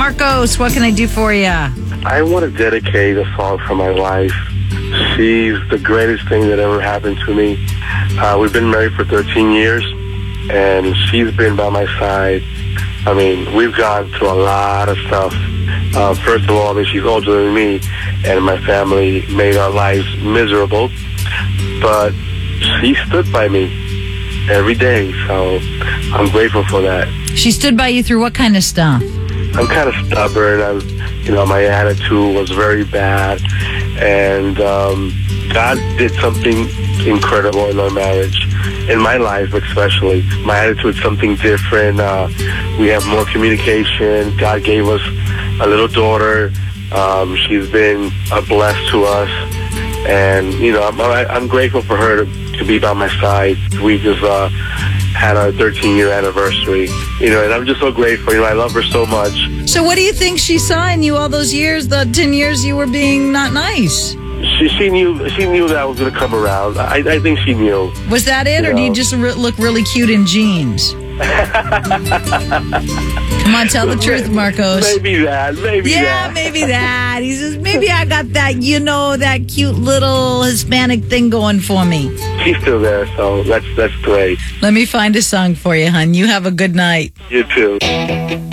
Marcos, what can I do for you? I want to dedicate a song for my wife. She's the greatest thing that ever happened to me. We've been married for 13 years, and she's been by my side. I mean, we've gone through a lot of stuff. First of all, I mean, she's older than me, and my family made our lives miserable. But she stood by me every day, so I'm grateful for that. She stood by you through what kind of stuff? I'm kind of stubborn. My attitude was very bad, and God did something incredible in our marriage. In my life, especially, my attitude is something different. We have more communication. God gave us a little daughter. She's been a bless to us, and I'm grateful for her to be by my side. We just had our 13-year anniversary, and I'm just so grateful. I love her so much. So what do you think she saw in you all those years, the 10 years you were being not nice? She knew that I was going to come around. I think she knew. Was that it, or do you just look really cute in jeans? Come on, tell the truth, Marcos. Maybe that. Yeah, maybe that. He says, maybe I got that, that cute little Hispanic thing going for me. She's still there, so that's great. Let me find a song for you, hon. You have a good night. You too.